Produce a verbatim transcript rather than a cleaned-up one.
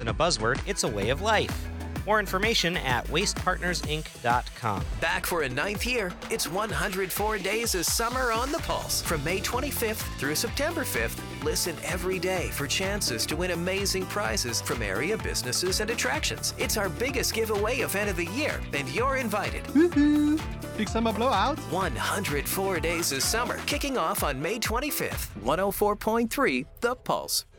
a buzzword, it's a way of life. More information at waste partners inc dot com. Back for a ninth year, it's one hundred four days of summer on the Pulse. From May twenty-fifth through September fifth, listen every day for chances to win amazing prizes from area businesses and attractions. It's our biggest giveaway event of the year, and you're invited. Woohoo! Big summer blowout. one hundred four days of summer, kicking off on May twenty-fifth. one oh four point three The Pulse.